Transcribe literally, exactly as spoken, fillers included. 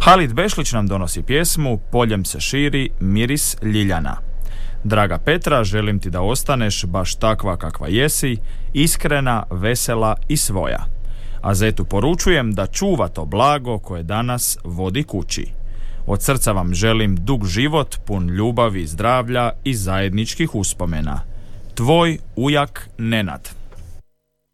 Halid Bešlić nam donosi pjesmu Poljem se širi miris ljiljana. Draga Petra, želim ti da ostaneš baš takva kakva jesi, iskrena, vesela i svoja. A Zetu poručujem da čuva to blago koje danas vodi kući. Od srca vam želim dug život, pun ljubavi, zdravlja i zajedničkih uspomena. Tvoj ujak Nenad.